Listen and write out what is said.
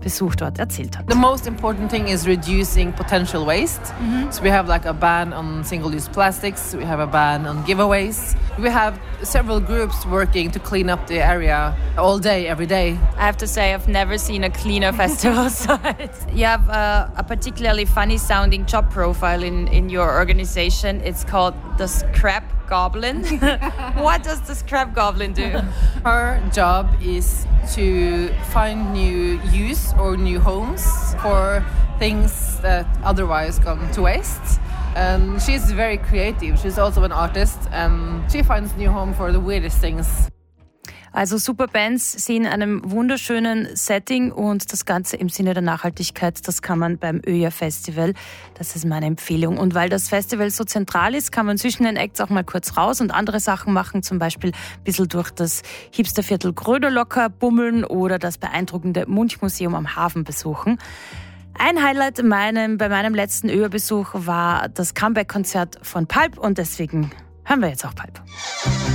Besuch dort erzählt hat. The most important thing is reducing potential waste. So we have like a ban on single-use plastics. We have a ban on giveaways. We have several groups working to clean up the area all day, every day. I have to say I've never seen a cleaner festival site. You have a particularly funny sounding job profile in your organization. It's called the Scrap Goblin. What does the Scrap Goblin do? Her job is to find new use or new homes for things that otherwise gone to waste. And she's very creative. She's also an artist and she finds new home for the weirdest things. Also super Bands sind in einem wunderschönen Setting und das Ganze im Sinne der Nachhaltigkeit, das kann man beim ÖJA Festival, das ist meine Empfehlung. Und weil das Festival so zentral ist, kann man zwischen den Acts auch mal kurz raus und andere Sachen machen, zum Beispiel ein bisschen durch das Hipsterviertel Gröderlocker bummeln oder das beeindruckende Munchmuseum am Hafen besuchen. Ein Highlight bei meinem letzten ÖJA-Besuch war das Comeback-Konzert von Pulp und deswegen hören wir jetzt auch Pulp.